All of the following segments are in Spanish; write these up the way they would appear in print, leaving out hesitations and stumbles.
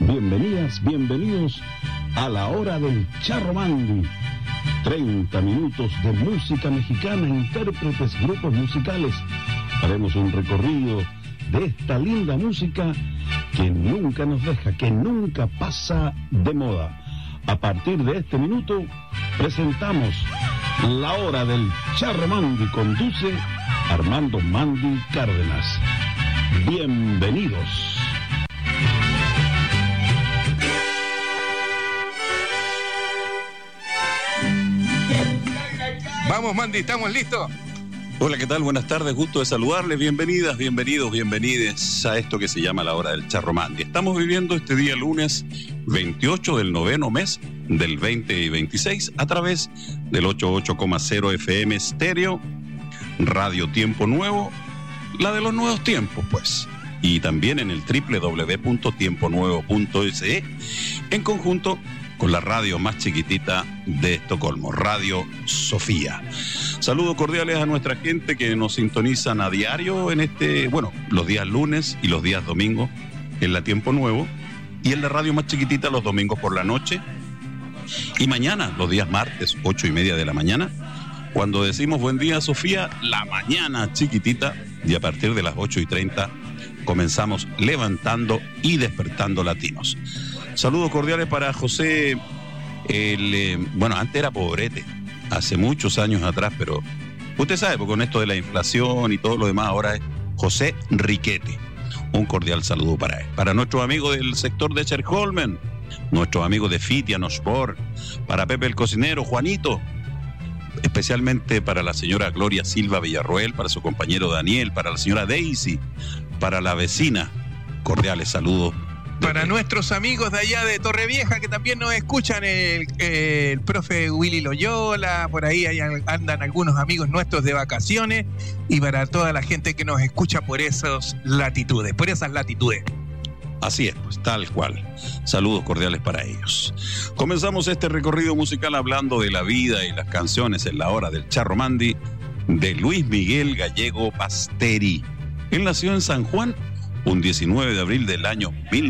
Bienvenidas, bienvenidos a la hora del Charro Mandy. 30 minutos de música mexicana, intérpretes, grupos musicales. Haremos un recorrido de esta linda música que nunca nos deja, que nunca pasa de moda. A partir de este minuto presentamos la hora del Charro Mandy. Conduce Armando Mandy Cárdenas. Bienvenidos. Vamos, Mandy, ¿estamos listos? Hola, ¿qué tal? Buenas tardes, gusto de saludarles. Bienvenidas, bienvenidos, bienvenides a esto que se llama la hora del Charro Mandy. Estamos viviendo este día lunes 28 del noveno mes del 2026 a través del 88,0 FM Estéreo, Radio Tiempo Nuevo, la de los nuevos tiempos, pues. Y también en el www.tiemponuevo.se, en conjunto con la radio más chiquitita de Estocolmo, Radio Sofía. Saludos cordiales a nuestra gente que nos sintonizan a diario en los días lunes y los días domingos en la Tiempo Nuevo, y en la radio más chiquitita los domingos por la noche, y mañana, los días martes, 8:30 de la mañana, cuando decimos buen día Sofía, la mañana chiquitita, y a partir de las 8:30 comenzamos levantando y despertando latinos. Saludos cordiales para José, antes era Pobrete, hace muchos años atrás, pero usted sabe, porque con esto de la inflación y todo lo demás, ahora es José Riquete. Un cordial saludo para él. Para nuestros amigos del sector de Cherholmen, nuestros amigos de Fitianospor, para Pepe el cocinero, Juanito, especialmente para la señora Gloria Silva Villarroel, para su compañero Daniel, para la señora Daisy, para la vecina, cordiales saludos. Para nuestros amigos de allá de Torrevieja, que también nos escuchan, el profe Willy Loyola, por ahí andan algunos amigos nuestros de vacaciones, y para toda la gente que nos escucha por esas latitudes. Así es, pues, tal cual. Saludos cordiales para ellos. Comenzamos este recorrido musical hablando de la vida y las canciones en la hora del Charro Mandy de Luis Miguel Gallego Basteri. Él nació en San Juan un 19 de abril del año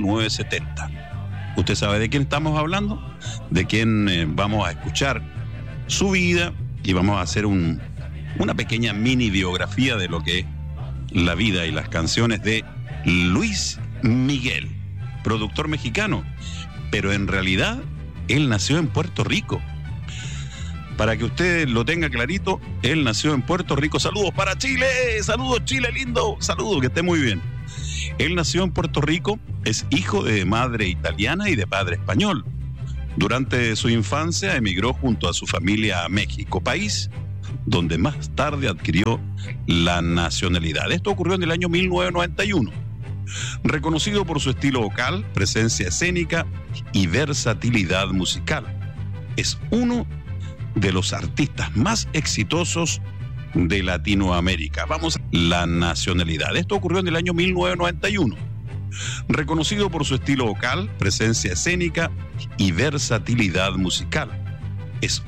1970. ¿Usted sabe de quién estamos hablando? De quién vamos a escuchar su vida, y vamos a hacer una pequeña mini biografía de lo que es la vida y las canciones de Luis Miguel, productor mexicano, pero en realidad él nació en Puerto Rico. Para que usted lo tenga clarito, él nació en Puerto Rico. Saludos para Chile, saludos Chile lindo, saludos, que esté muy bien. Él nació en Puerto Rico, es hijo de madre italiana y de padre español. Durante su infancia emigró junto a su familia a México, país donde más tarde adquirió la nacionalidad. Esto ocurrió en el año 1991. Reconocido por su estilo vocal, presencia escénica y versatilidad musical, es uno de los artistas más exitosos de Latinoamérica. Vamos a la nacionalidad. Esto ocurrió en el año 1991. Reconocido por su estilo vocal, presencia escénica y versatilidad musical, es